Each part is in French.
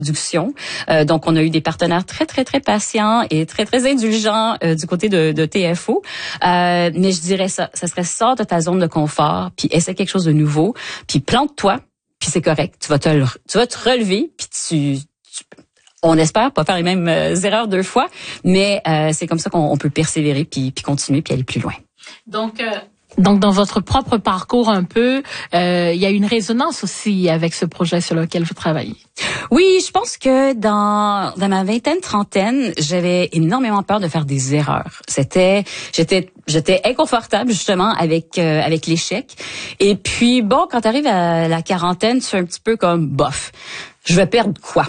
production. Donc, on a eu des partenaires très, très, très patients et très, très indulgents du côté de TFO. Mais je dirais ça serait sors de ta zone de confort, puis essaie quelque chose de nouveau, puis plante-toi, puis c'est correct. Tu vas te relever, puis on espère pas faire les mêmes erreurs 2 fois, mais c'est comme ça qu'on peut persévérer, puis continuer, puis aller plus loin. Donc, dans votre propre parcours un peu, il y a une résonance aussi avec ce projet sur lequel vous travaillez. Oui, je pense que dans ma vingtaine, trentaine, j'avais énormément peur de faire des erreurs. J'étais inconfortable justement avec l'échec. Et puis bon, quand tu arrives à la quarantaine, tu es un petit peu comme bof. Je vais perdre quoi?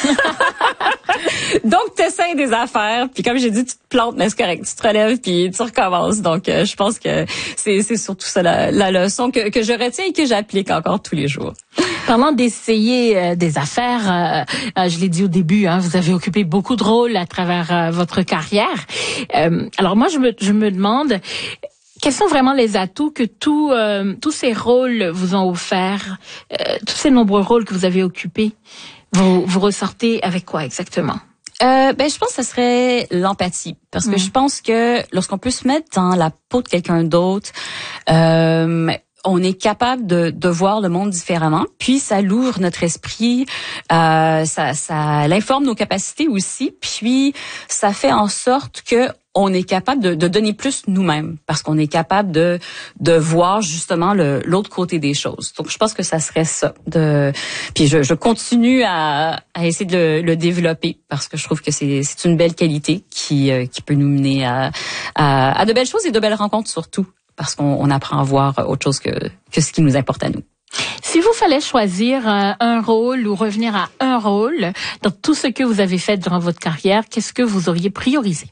Donc, t'essayes des affaires, puis comme j'ai dit, tu te plantes, mais c'est correct, tu te relèves, puis tu recommences. Donc, je pense que c'est surtout ça la leçon que je retiens et que j'applique encore tous les jours. Parlant d'essayer des affaires, je l'ai dit au début, vous avez occupé beaucoup de rôles à travers votre carrière. Alors moi, je me demande, quels sont vraiment les atouts que tous ces rôles vous ont offerts, tous ces nombreux rôles que vous avez occupés, vous ressortez avec quoi exactement? Je pense que ça serait l'empathie, parce que je pense que lorsqu'on peut se mettre dans la peau de quelqu'un d'autre, on est capable de voir le monde différemment, puis ça l'ouvre notre esprit, ça l'informe nos capacités aussi, puis ça fait en sorte que on est capable de donner plus nous-mêmes, parce qu'on est capable de voir justement l'autre côté des choses. Donc je pense que ça serait ça. Puis je continue à essayer de le développer, parce que je trouve que c'est une belle qualité qui peut nous mener à de belles choses et de belles rencontres surtout, parce qu'on apprend à voir autre chose que ce qui nous importe à nous. Si vous fallait choisir un rôle ou revenir à un rôle dans tout ce que vous avez fait durant votre carrière, qu'est-ce que vous auriez priorisé?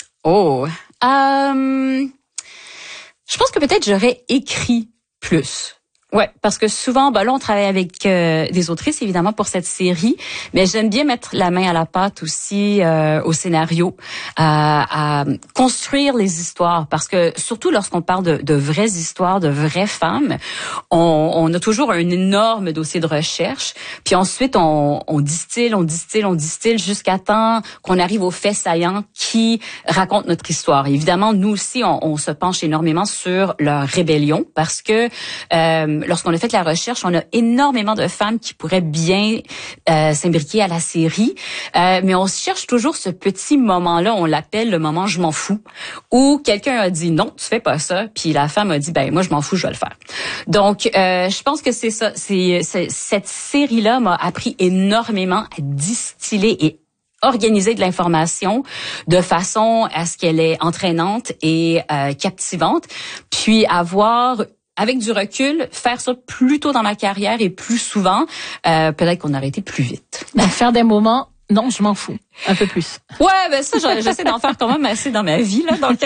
Je pense que peut-être j'aurais écrit plus. Ouais, parce que souvent, là, on travaille avec des autrices, évidemment, pour cette série, mais j'aime bien mettre la main à la pâte aussi au scénario, à construire les histoires, parce que surtout lorsqu'on parle de vraies histoires, de vraies femmes, on a toujours un énorme dossier de recherche, puis ensuite on distille jusqu'à temps qu'on arrive aux faits saillants qui racontent notre histoire. Et évidemment, nous aussi, on se penche énormément sur leur rébellion, parce que lorsqu'on a fait la recherche, on a énormément de femmes qui pourraient bien s'imbriquer à la série, mais on cherche toujours ce petit moment-là, on l'appelle le moment « je m'en fous », où quelqu'un a dit « non, tu fais pas ça », puis la femme a dit « moi je m'en fous, je vais le faire ». Donc, je pense que c'est ça, cette série-là m'a appris énormément à distiller et organiser de l'information de façon à ce qu'elle est entraînante et captivante, puis avoir, avec du recul, faire ça plus tôt dans ma carrière et plus souvent, peut-être qu'on aurait été plus vite. Faire des moments, non, je m'en fous. Un peu plus. Ouais, ça, j'essaie d'en faire quand même assez dans ma vie, là, donc.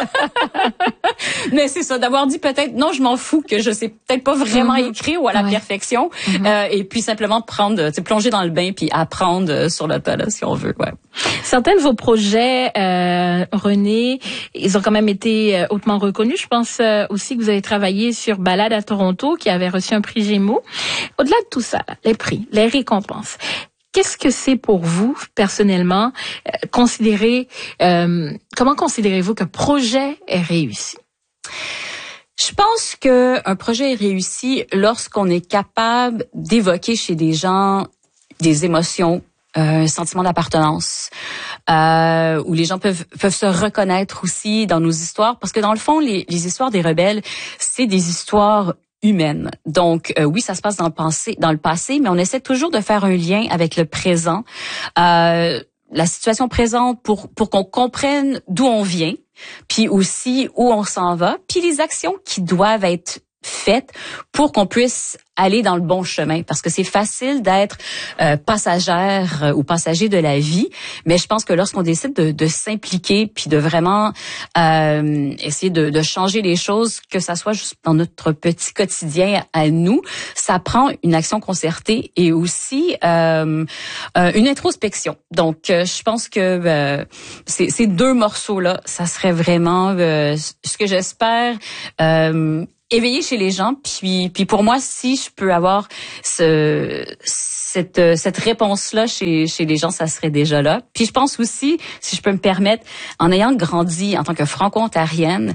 Mais c'est ça, d'avoir dit peut-être, non, je m'en fous, que je sais peut-être pas vraiment écrire ou à la perfection, et puis simplement plonger dans le bain puis apprendre sur le tas, là, si on veut, ouais. Certains de vos projets, Renée, ils ont quand même été hautement reconnus. Je pense aussi que vous avez travaillé sur Balade à Toronto, qui avait reçu un prix Gémeaux. Au-delà de tout ça, les prix, les récompenses, qu'est-ce que c'est pour vous, personnellement, comment considérez-vous qu'un projet est réussi? Je pense que un projet est réussi lorsqu'on est capable d'évoquer chez des gens des émotions, un sentiment d'appartenance, où les gens peuvent se reconnaître aussi dans nos histoires, parce que dans le fond, les histoires des rebelles, c'est des histoires humaine. Donc oui, ça se passe dans le passé, mais on essaie toujours de faire un lien avec le présent, la situation présente pour qu'on comprenne d'où on vient, puis aussi où on s'en va, puis les actions qui doivent être faites pour qu'on puisse aller dans le bon chemin, parce que c'est facile d'être passagère ou passager de la vie, mais je pense que lorsqu'on décide de s'impliquer puis de vraiment essayer de changer les choses, que ça soit juste dans notre petit quotidien à nous, ça prend une action concertée et aussi une introspection. Donc je pense que ces 2 morceaux-là, ça serait vraiment ce que j'espère éveiller chez les gens. Puis pour moi, si je peux avoir cette réponse-là chez les gens, ça serait déjà là. Puis je pense aussi, si je peux me permettre, en ayant grandi en tant que franco-ontarienne,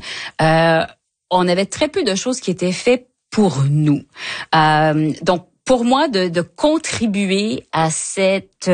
on avait très peu de choses qui étaient faites pour nous. Donc pour moi, de contribuer à cet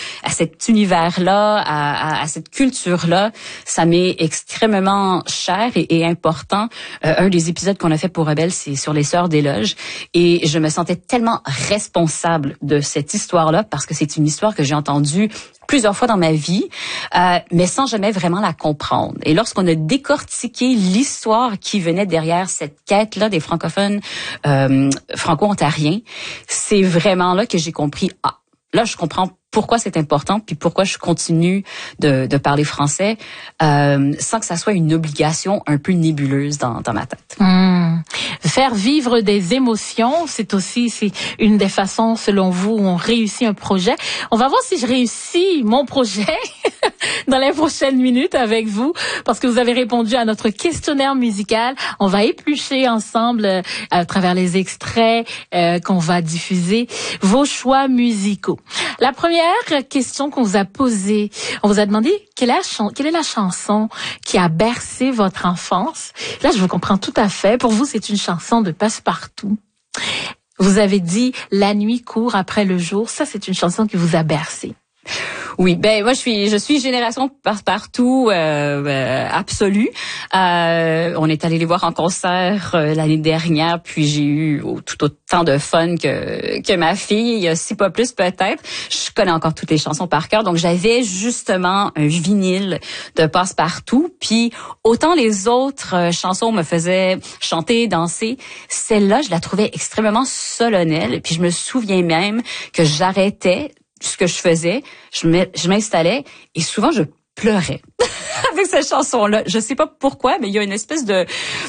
univers-là, à cette culture-là, ça m'est extrêmement cher et important. Un des épisodes qu'on a fait pour Rebelle, c'est sur les Sœurs des Loges, et je me sentais tellement responsable de cette histoire-là parce que c'est une histoire que j'ai entendue plusieurs fois dans ma vie, mais sans jamais vraiment la comprendre. Et lorsqu'on a décortiqué l'histoire qui venait derrière cette quête-là des francophones franco-ontariens, c'est vraiment là que j'ai compris, là je comprends pourquoi c'est important, puis pourquoi je continue de parler français sans que ça soit une obligation un peu nébuleuse dans ma tête. Faire vivre des émotions, c'est une des façons, selon vous, où on réussit un projet. On va voir si je réussis mon projet dans les prochaines minutes avec vous, parce que vous avez répondu à notre questionnaire musical. On va éplucher ensemble, à travers les extraits qu'on va diffuser, vos choix musicaux. La première question qu'on vous a posée, on vous a demandé quelle est la chanson qui a bercé votre enfance. Là, je vous comprends tout à fait. Pour vous, c'est une chanson de Passepartout. Vous avez dit La nuit court après le jour. Ça, c'est une chanson qui vous a bercé. Oui, moi je suis génération Passepartout absolue. On est allé les voir en concert l'année dernière, puis j'ai eu tout autant de fun que ma fille, si pas plus peut-être. Je connais encore toutes les chansons par cœur, donc j'avais justement un vinyle de Passepartout, puis autant les autres chansons me faisaient chanter, danser, celle-là je la trouvais extrêmement solennelle, puis je me souviens même que j'arrêtais ce que je faisais, je m'installais et souvent je pleurais avec cette chanson-là. Je sais pas pourquoi, mais il y a une espèce de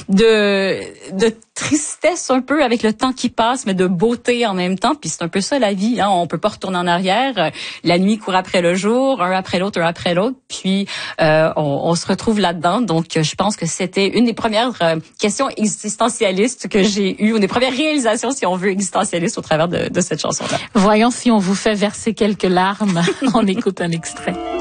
tristesse un peu avec le temps qui passe, mais de beauté en même temps. Puis c'est un peu ça la vie, hein. On peut pas retourner en arrière. La nuit court après le jour, un après l'autre. Puis on se retrouve là-dedans. Donc je pense que c'était une des premières questions existentialistes que j'ai eues, une des premières réalisations, si on veut, existentialistes au travers de cette chanson-là. Voyons si on vous fait verser quelques larmes. On écoute un extrait.